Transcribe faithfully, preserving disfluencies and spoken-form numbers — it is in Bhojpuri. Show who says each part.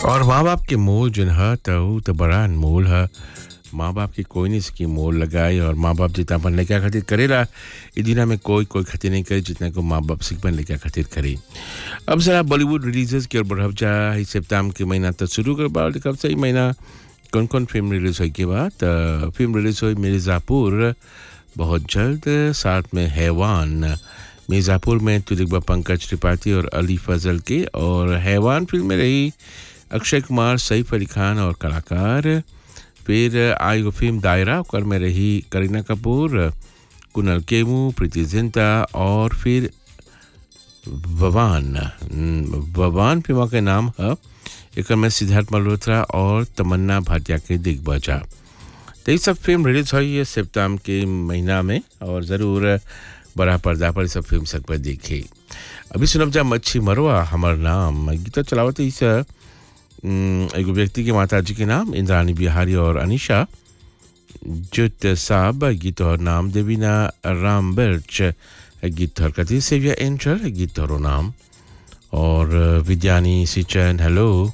Speaker 1: और माँ बाप के मोल जन ह त ऊ त बड़ा अनमोल ह। माँ बाप की कोई नहीं इसकी मोल लगाई और माँ बाप जितना अपन लड़का खातिर करेला ई दुनिया में कोई कोई खातिर नहीं करे जितना को माँ बाप सिख अपन लड़का खातिर करे। अब जरा बॉलीवुड रिलीजेस की ओर बढ़ब जा। ई सितंबर के महीना तक शुरू कर बा कब से ई महीना कौन कौन फिल्म रिलीज होई के बाद फिल्म रिलीज हुई मिर्जापुर बहुत जल्द, साथ में हैवान। मिर्जापुर में तुलिकबा पंकज त्रिपाठी और अली फजल के, और हैवान फिल्म में रही अक्षय कुमार, सैफ अली खान और कलाकार। फिर आई वो फिल्म दायरा कर में रही करीना कपूर, कुणाल खेमू, प्रीति जिंटा, और फिर ववान। ववान फिल्म के नाम है एक में सिद्धार्थ मल्होत्रा और तमन्ना भाटिया के दिग्गजा। तो ये सब फिल्म रिलीज हुई है सितंबर के महीना में और ज़रूर बड़ा पर्दा पर सब फिल्म सब पर देखे। अभी सुनब जा मच्छी मरवा हमार नाम गीत चलावत इस एक व्यक्ति के माता जी के नाम इंद्रानी बिहारी और अनिशा जुत साहब, गीत और नाम देवीना राम बिर्च, गीत और कथी सेविया एंजल, गीत और नाम और विद्यानी सिचन हेलो।